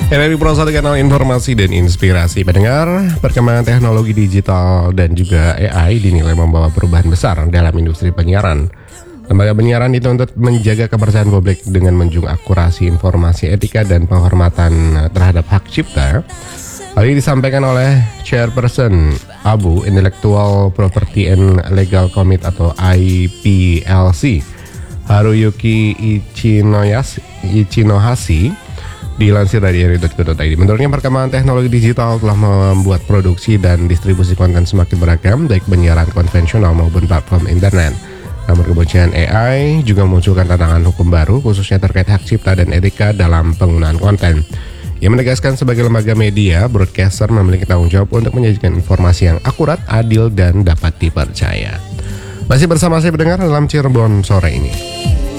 Dari Pro1 Kanal Informasi dan Inspirasi pendengar, perkembangan teknologi digital dan juga AI dinilai membawa perubahan besar dalam industri penyiaran. Lembaga penyiaran dituntut menjaga kepercayaan publik dengan menjunjung akurasi informasi, etika, dan penghormatan terhadap hak cipta. Hal ini disampaikan oleh Chairperson ABU Intellectual Property and Legal Committee atau IPLC, Haruyuki Ichinohashi, dilansir dari eri.co.id. Menurutnya perkembangan teknologi digital telah membuat produksi dan distribusi konten semakin beragam, baik penyiaran konvensional maupun platform internet. Namun kemunculan AI juga memunculkan tantangan hukum baru, khususnya terkait hak cipta dan etika dalam penggunaan konten. Ia menegaskan sebagai lembaga media, broadcaster memiliki tanggung jawab untuk menyajikan informasi yang akurat, adil, dan dapat dipercaya. Masih bersama saya pendengar dalam Cirebon sore ini.